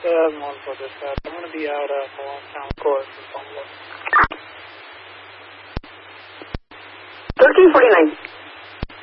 Mohn Pradesh, sir. I'm going to be out at town court in Bangalore. 1349.